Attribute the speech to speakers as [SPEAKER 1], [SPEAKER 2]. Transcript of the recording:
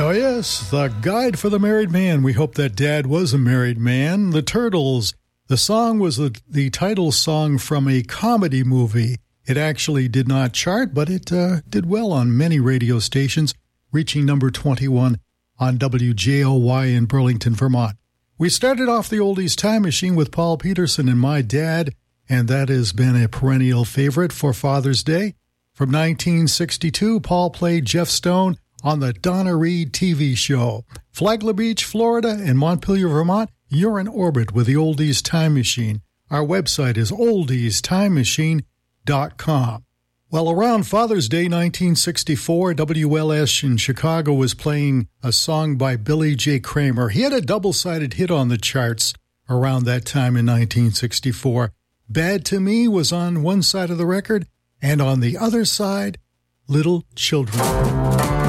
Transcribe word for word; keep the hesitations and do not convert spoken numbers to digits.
[SPEAKER 1] Oh, yes, The Guide for the Married Man. We hope that Dad was a married man. The Turtles. The song was the, the title song from a comedy movie. It actually did not chart, but it uh, did well on many radio stations, reaching number twenty-one on W J O Y in Burlington, Vermont. We started off the Oldies Time Machine with Paul Peterson and My Dad, and that has been a perennial favorite for Father's Day. From nineteen sixty-two, Paul played Jeff Stone on the Donna Reed T V show. Flagler Beach, Florida, and Montpelier, Vermont, you're in orbit with the Oldies Time Machine. Our website is oldies time machine dot com. Well, around Father's Day nineteen sixty-four, W L S in Chicago was playing a song by Billy J. Kramer. He had a double-sided hit on the charts around that time in nineteen sixty-four. Bad to Me was on one side of the record, and on the other side, Little Children.